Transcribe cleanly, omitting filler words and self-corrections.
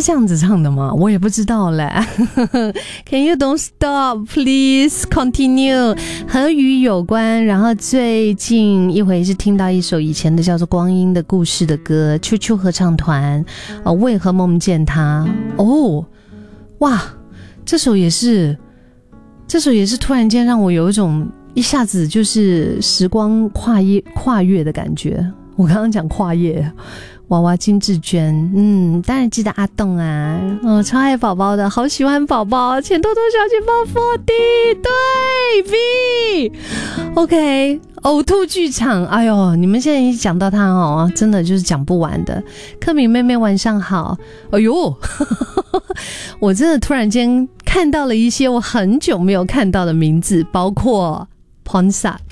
是这样子唱的吗？我也不知道嘞。Can you don't stop, please continue？ 和雨有关，然后最近一回是听到一首以前的叫做《光阴的故事》的歌，秋秋合唱团，为何梦见他？哦，哇，这首也是突然间让我有一种一下子就是时光跨越的感觉。我刚刚讲跨越。娃娃金志娟，当然记得阿栋啊，超爱宝宝的，好喜欢宝宝，钱多多小钱包 40， 对 V OK 呕吐剧场，哎呦，你们现在一讲到他哦，真的就是讲不完的。柯敏妹妹晚上好，哎呦我真的突然间看到了一些我很久没有看到的名字，包括 Ponsat